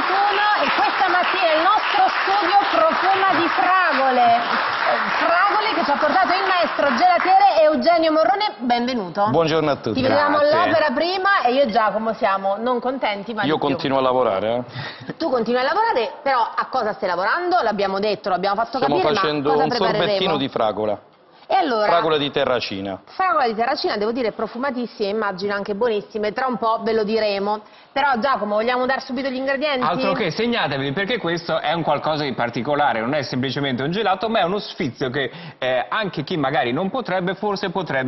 e questa mattina il nostro studio profuma di fragole. Fragole che ci ha portato il maestro gelatiere Eugenio Morrone. Benvenuto. Buongiorno a tutti. Ti vedevamo all'opera prima e io e Giacomo siamo non contenti, ma io continuo a lavorare. Tu continui a lavorare, però a cosa stai lavorando? L'abbiamo detto, l'abbiamo fatto capire, Stiamo facendo ma cosa un prepareremo? sorbettino di fragola. E allora, fragola di terracina. Fragola di terracina, devo dire, profumatissime, immagino anche buonissime, tra un po' ve lo diremo. Però Giacomo, vogliamo dare subito gli ingredienti? Altro che, segnatevi, perché questo è un qualcosa di particolare, non è semplicemente un gelato, ma è uno sfizio che anche chi magari non potrebbe, forse potrebbe